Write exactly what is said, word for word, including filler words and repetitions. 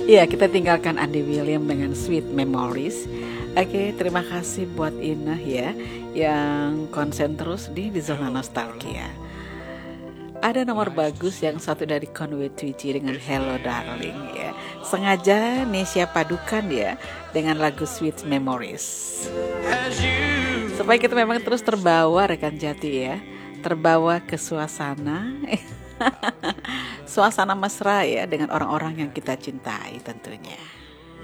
Ya, kita tinggalkan Andy William dengan Sweet Memories. Oke, terima kasih buat Ina ya, yang konsen terus di, di zona nostalgia. Ada nomor bagus yang satu dari Conway Twitty dengan Hello Darling ya. Sengaja Nesya padukan ya dengan lagu Sweet Memories. Supaya kita memang terus terbawa rekan Jati ya. Terbawa ke suasana suasana mesra ya dengan orang-orang yang kita cintai tentunya.